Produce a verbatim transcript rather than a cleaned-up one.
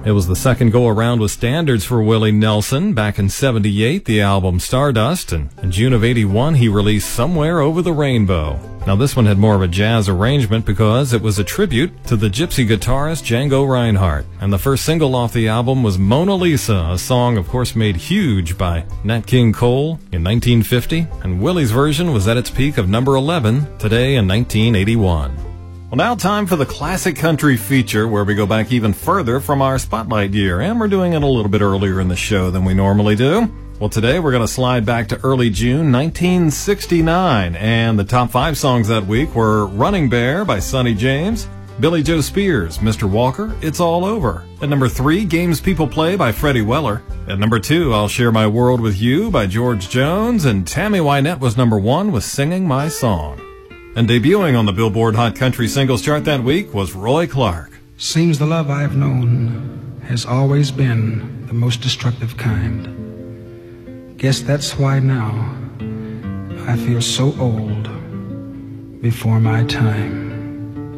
It was the second go-around with standards for Willie Nelson. Back in seventy-eight, the album Stardust, and in June of eighty-one, he released Somewhere Over the Rainbow. Now this one had more of a jazz arrangement because it was a tribute to the gypsy guitarist Django Reinhardt. And the first single off the album was Mona Lisa, a song of course made huge by Nat King Cole in nineteen fifty, and Willie's version was at its peak of number eleven today in nineteen eighty-one. Well, now time for the Classic Country feature, where we go back even further from our Spotlight year, and we're doing it a little bit earlier in the show than we normally do. Well, today we're going to slide back to early June nineteen sixty-nine, and the top five songs that week were Running Bear by Sonny James, Billy Joe Spears, Mister Walker, It's All Over. At number three, Games People Play by Freddie Weller. At number two, I'll Share My World With You by George Jones, and Tammy Wynette was number one with Singing My Song. And debuting on the Billboard Hot Country Singles Chart that week was Roy Clark. Seems the love I've known has always been the most destructive kind. Guess that's why now I feel so old before my time.